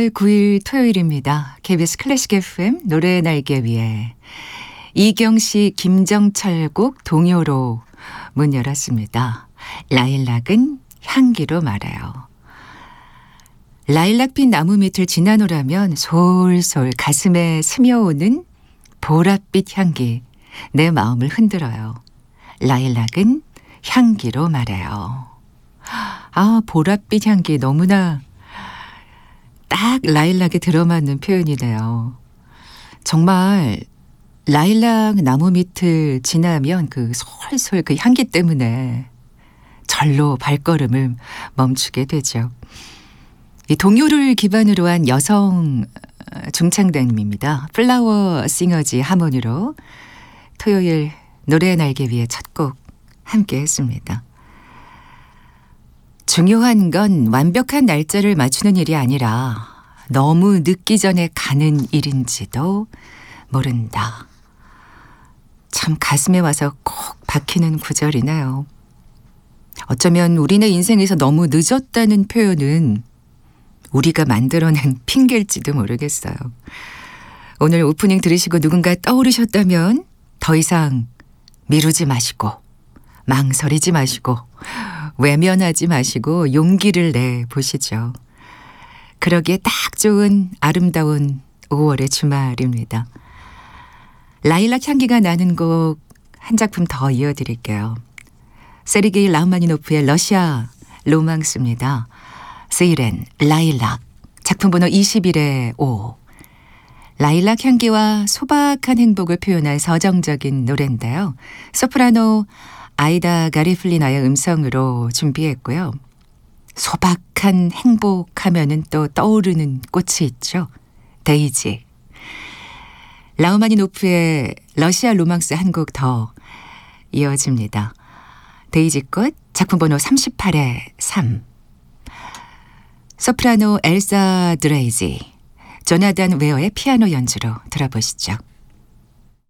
2월 9일 토요일입니다. KBS 클래식 FM 노래 날개 위에 이경씨 김정철 곡 동요로 문 열었습니다. 라일락은 향기로 말해요. 라일락빛 나무 밑을 지나노라면 솔솔 가슴에 스며오는 보랏빛 향기 내 마음을 흔들어요. 라일락은 향기로 말해요. 아, 보랏빛 향기 너무나 딱 라일락에 들어맞는 표현이네요. 정말 라일락 나무 밑을 지나면 그 솔솔 그 향기 때문에 절로 발걸음을 멈추게 되죠. 이 동요를 기반으로 한 여성 중창단입니다. 플라워 싱어즈 하모니로 토요일 노래 날개 위에 첫 곡 함께 했습니다. 중요한 건 완벽한 날짜를 맞추는 일이 아니라 너무 늦기 전에 가는 일인지도 모른다. 참 가슴에 와서 꼭 박히는 구절이네요. 어쩌면 우리네 인생에서 너무 늦었다는 표현은 우리가 만들어낸 핑계일지도 모르겠어요. 오늘 오프닝 들으시고 누군가 떠오르셨다면 더 이상 미루지 마시고 망설이지 마시고 외면하지 마시고 용기를 내보시죠. 그러기에 딱 좋은 아름다운 5월의 주말입니다. 라일락 향기가 나는 곡 한 작품 더 이어드릴게요. 세르게이 라흐마니노프의 러시아 로망스입니다. 세이렌 라일락 작품 번호 21의 5. 라일락 향기와 소박한 행복을 표현한 서정적인 노래인데요. 소프라노 아이다 가리플리나의 음성으로 준비했고요. 소박한 행복하면은 또 떠오르는 꽃이 있죠. 데이지. 라흐마니노프의 러시아 로망스 한 곡 더 이어집니다. 데이지꽃 작품 번호 38의 3. 소프라노 엘사 드레이지, 조나단 웨어의 피아노 연주로 들어보시죠.